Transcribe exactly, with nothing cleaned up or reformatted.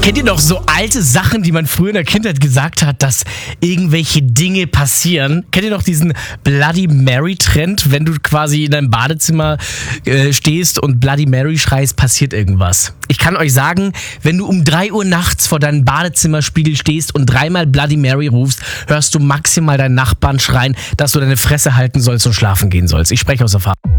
Kennt ihr noch so alte Sachen, die man früher in der Kindheit gesagt hat, dass irgendwelche Dinge passieren? Kennt ihr noch diesen Bloody Mary-Trend, wenn du quasi in deinem Badezimmer äh, stehst und Bloody Mary schreist, passiert irgendwas? Ich kann euch sagen, wenn du um drei Uhr nachts vor deinem Badezimmerspiegel stehst und dreimal Bloody Mary rufst, hörst du maximal deinen Nachbarn schreien, dass du deine Fresse halten sollst und schlafen gehen sollst. Ich spreche aus Erfahrung.